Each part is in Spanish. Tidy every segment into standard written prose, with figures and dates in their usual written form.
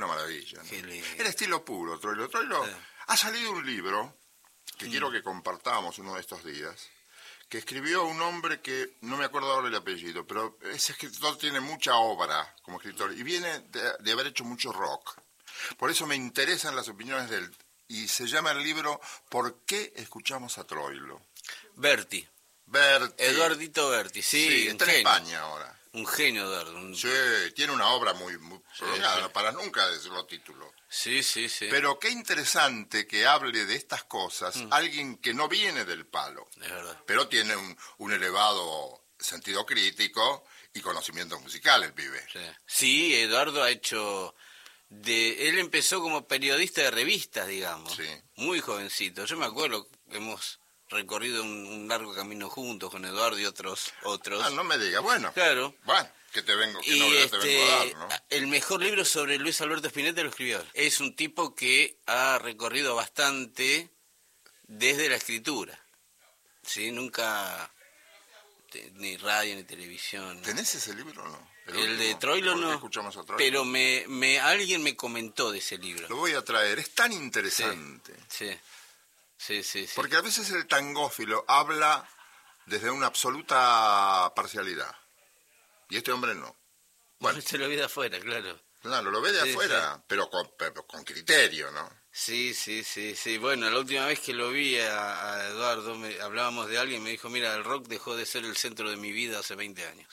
una maravilla, ¿no? Qué lindo. El estilo puro, Troilo. Ha salido un libro que quiero que compartamos uno de estos días, que escribió un hombre que no me acuerdo ahora el apellido, pero ese escritor tiene mucha obra como escritor y viene de haber hecho mucho rock. Por eso me interesan las opiniones de él. Y se llama el libro ¿Por qué escuchamos a Troilo? Berti. Eduardito Berti, sí, está en España ahora. Un genio, Eduardo. Sí, tiene una obra muy prolongada, sí. Para nunca decirlo título. Sí. Pero qué interesante que hable de estas cosas alguien que no viene del palo, Es verdad. Pero tiene un elevado sentido crítico y conocimientos musicales, pibe. Sí, Eduardo ha hecho... Él empezó como periodista de revistas, digamos, sí. Muy jovencito. Yo me acuerdo, hemos recorrido un largo camino juntos con Eduardo y otros. Ah, no me digas, bueno. Claro. Bueno, que te vengo, que y no te vengo a dar, ¿no? El mejor libro sobre Luis Alberto Spinetta lo escribió él. Es un tipo que ha recorrido bastante desde la escritura. Sí, nunca ni radio ni televisión. ¿Tenés ese libro o no? El de Troilo no, escuchamos a Troilo? Pero alguien me comentó de ese libro. Lo voy a traer, es tan interesante. Sí. Porque a veces el tangófilo habla desde una absoluta parcialidad. Y este hombre no. Bueno, se lo ve de afuera, claro. Claro, lo ve de afuera, sí. Pero con criterio, ¿no? Sí. Bueno, la última vez que lo vi a Eduardo, hablábamos de alguien, me dijo, mira, el rock dejó de ser el centro de mi vida hace 20 años.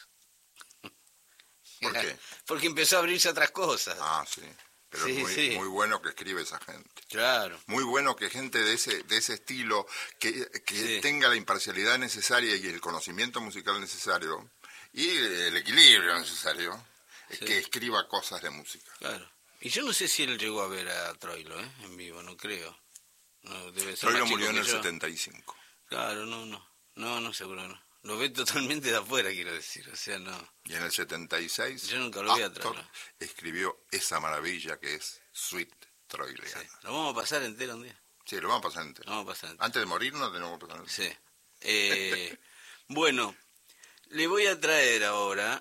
¿Por qué? Porque empezó a abrirse a otras cosas. Ah, sí. Pero es muy bueno que escribe esa gente. Claro. Muy bueno que gente de ese estilo, que tenga la imparcialidad necesaria y el conocimiento musical necesario, y el equilibrio necesario, que escriba cosas de música. Claro. Y yo no sé si él llegó a ver a Troilo, en vivo, no creo. No, debe ser Troilo más chico murió en que el yo. 75. Claro, no, seguro no. Lo ve totalmente de afuera, quiero decir, o sea, no. Y en el 76, yo nunca lo vi a Troilo. Escribió esa maravilla que es Suite Troiliana. Sí. Lo vamos a pasar entero un día. Sí, lo vamos a pasar entero. Antes de morirnos tenemos que pasar entero. Sí. Bueno, le voy a traer ahora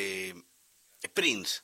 Prince.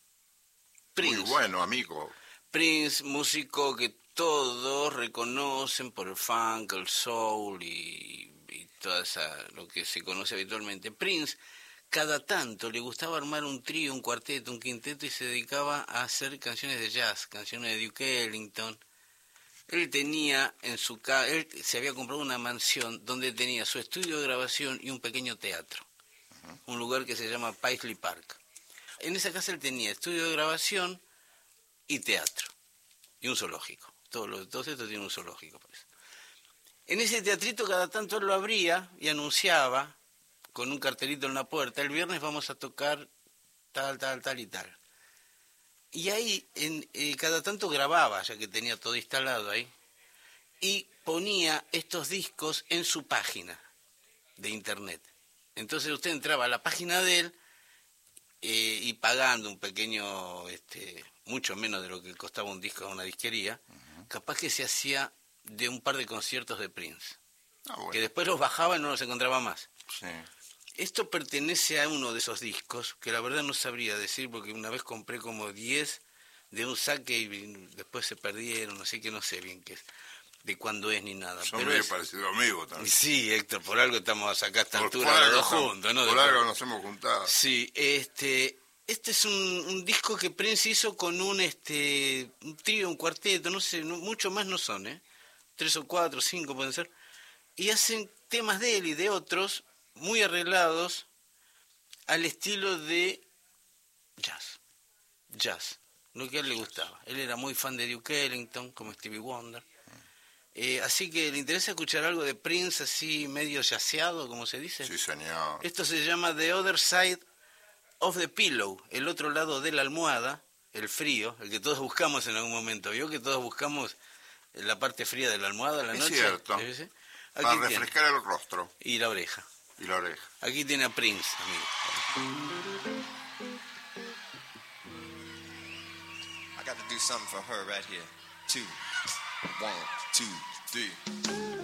Muy bueno, amigo. Prince, músico que todos reconocen por el funk, el soul y toda lo que se conoce habitualmente. Prince, cada tanto le gustaba armar un trío, un cuarteto, un quinteto y se dedicaba a hacer canciones de jazz, canciones de Duke Ellington. Él tenía él se había comprado una mansión donde tenía su estudio de grabación y un pequeño teatro, un lugar que se llama Paisley Park. En esa casa él tenía estudio de grabación y teatro, y un zoológico. Todo esto tiene un zoológico, parece. En ese teatrito cada tanto él lo abría y anunciaba con un cartelito en la puerta, el viernes vamos a tocar tal y tal. Y ahí cada tanto grababa, ya que tenía todo instalado ahí, y ponía estos discos en su página de internet. Entonces usted entraba a la página de él y pagando un pequeño, mucho menos de lo que costaba un disco a una disquería, capaz que se hacía de un par de conciertos de Prince, bueno. Que después los bajaba y no los encontraba más. Sí. Esto pertenece a uno de esos discos, que la verdad no sabría decir, porque una vez compré como 10 de un saque y después se perdieron, así que no sé bien qué es, de cuándo es ni nada. Son medio parecidos amigos también. Sí, Héctor, por algo estamos acá a esta altura los dos juntos, ¿no? Por algo nos hemos juntado. Sí, este es un disco que Prince hizo con un trío, un cuarteto, no sé, mucho más no son, 3 o 4, 5 pueden ser, y hacen temas de él y de otros muy arreglados al estilo de jazz, lo que a él le gustaba. Él era muy fan de Duke Ellington, como Stevie Wonder. Así que le interesa escuchar algo de Prince así medio jazzeado, como se dice. Sí, señor. Esto se llama The Other Side of the Pillow, el otro lado de la almohada, el frío, el que todos buscamos en algún momento. ¿Vio que todos buscamos la parte fría de la almohada a la noche? Es cierto. ¿Sí? Para refrescar el rostro. Y la oreja. Aquí tiene a Prince, amigo. I got to do something for her right here. 2, 1, 2, 3.